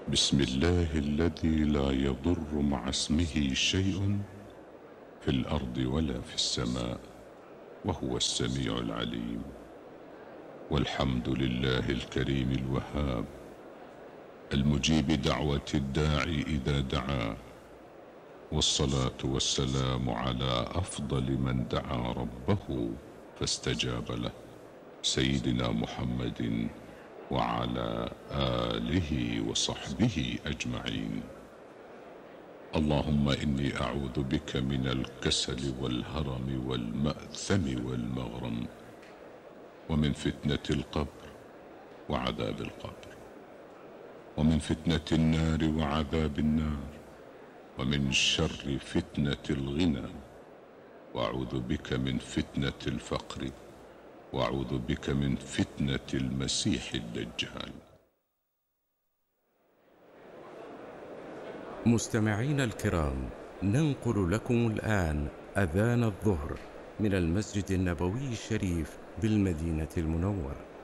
بسم الله الذي لا يضر مع اسمه شيء في الأرض ولا في السماء وهو السميع العليم. والحمد لله الكريم الوهاب المجيب دعوة الداعي إذا دعا، والصلاة والسلام على أفضل من دعا ربه فاستجاب له، سيدنا محمد وعلى آله وصحبه أجمعين. اللهم إني أعوذ بك من الكسل والهرم والمأثم والمغرم، ومن فتنة القبر وعذاب القبر، ومن فتنة النار وعذاب النار، ومن شر فتنة الغنى، وأعوذ بك من فتنة الفقر، وأعوذ بك من فتنة المسيح الدجال. مستمعين الكرام، ننقل لكم الآن أذان الظهر من المسجد النبوي الشريف بالمدينة المنورة.